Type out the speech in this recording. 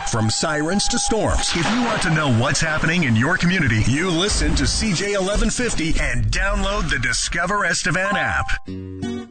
From sirens to storms, if you want to know what's happening in your community, you listen to CJ 1150 and download the Discover Estevan app.